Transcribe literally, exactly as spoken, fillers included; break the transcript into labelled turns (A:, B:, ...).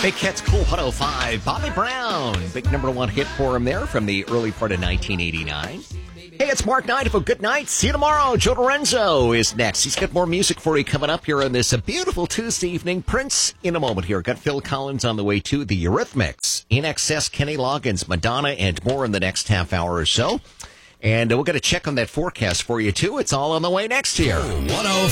A: Big Cat's Cool one oh five. Bobby Brown. Big number one hit for him there from the early part of nineteen eighty-nine. Hey, it's Mark Knight. Have a good night. See you tomorrow. Joe Lorenzo is next. He's got more music for you coming up here on this a beautiful Tuesday evening. Prince in a moment here. Got Phil Collins on the way too. The Eurythmics. In Excess, Kenny Loggins, Madonna, and more in the next half hour or so. And uh, we're going to check on that forecast for you too. It's all on the way next year.
B: one oh